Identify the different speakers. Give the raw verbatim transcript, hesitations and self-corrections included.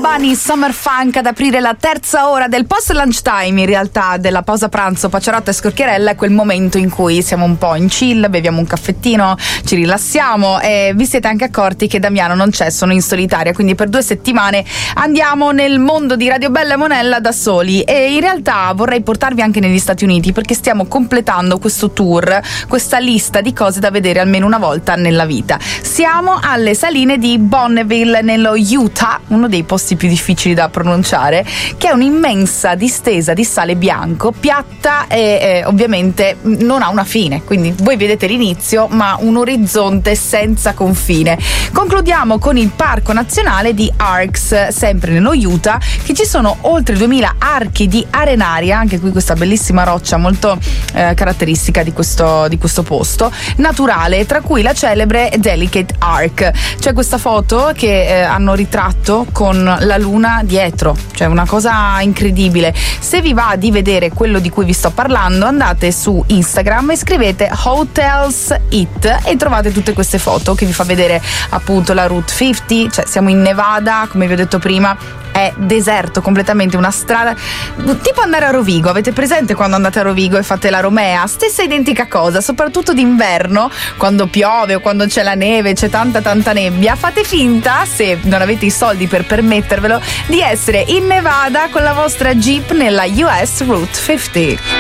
Speaker 1: Bunny, Summer Funk ad aprire la terza ora del post lunch time, in realtà della pausa pranzo Pacciarotta e Scorcherella. È quel momento in cui siamo un po' in chill, beviamo un caffettino, ci rilassiamo e vi siete anche accorti che Damiano non c'è, sono in solitaria, quindi per due settimane andiamo nel mondo di Radio Bella e Monella da soli. E in realtà vorrei portarvi anche negli Stati Uniti, perché stiamo completando questo tour, questa lista di cose da vedere almeno una volta nella vita. Siamo alle saline di Bonneville nello Utah, uno dei posti più difficili da pronunciare, che è un'immensa distesa di sale bianco, piatta e eh, ovviamente non ha una fine, quindi voi vedete l'inizio ma un orizzonte senza confine. Concludiamo con il Parco Nazionale di Arcs, sempre nello Utah, che ci sono oltre duemila archi di arenaria, anche qui questa bellissima roccia molto eh, caratteristica di questo, di questo posto, naturale, tra cui la celebre Delicate Arc. C'è questa foto che eh, hanno ritratto con la luna dietro, cioè una cosa incredibile. Se vi va di vedere quello di cui vi sto parlando, andate su Instagram e scrivete Hotels It e trovate tutte queste foto che vi fa vedere appunto la Route cinquanta, cioè siamo in Nevada, come vi ho detto prima, è deserto completamente, una strada tipo andare a Rovigo. Avete presente quando andate a Rovigo e fate la Romea? Stessa identica cosa, soprattutto d'inverno, quando piove o quando c'è la neve, c'è tanta tanta nebbia, fate finta, se non avete i soldi per permettervelo, di essere in Nevada con la vostra Jeep nella U S Route cinquanta.